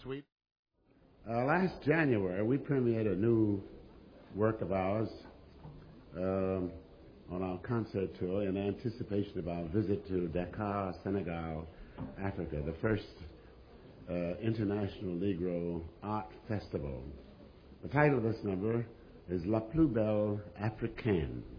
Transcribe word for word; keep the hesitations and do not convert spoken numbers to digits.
suite? Uh, last January, we premiered a new work of ours um, on our concert tour in anticipation of our visit to Dakar, Senegal, Africa, the first uh, International Negro Art Festival. The title of this number is La Plus Belle Africaine.